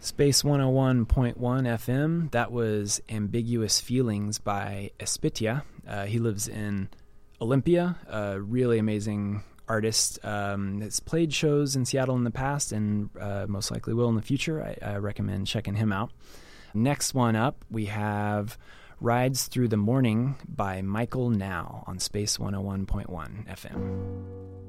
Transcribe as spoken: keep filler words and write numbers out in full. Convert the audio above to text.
Space one oh one point one F M, that was Ambiguous Feelings by Espitia. Uh, he lives in Olympia, a really amazing artist um, that's played shows in Seattle in the past and uh, most likely will in the future. I, I recommend checking him out. Next one up, we have Rides Through the Morning by Michael Now on Space one oh one point one F M.